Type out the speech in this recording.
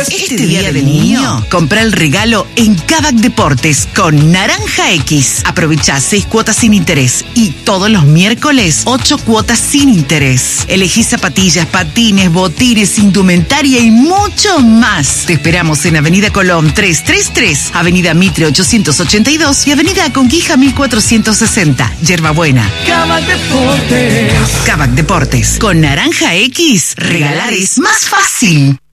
Este día del niño, compra el regalo en Kavak Deportes con Naranja X. Aprovecha 6 cuotas sin interés y todos los miércoles 8 cuotas sin interés. Elegí zapatillas, patines, botines, indumentaria y mucho más. Te esperamos en Avenida Colón 333, Avenida Mitre 882 y Avenida Conquija 1460. Yerbabuena. Kavak Deportes. Kavak Deportes. Con Naranja X, regalar es más fácil.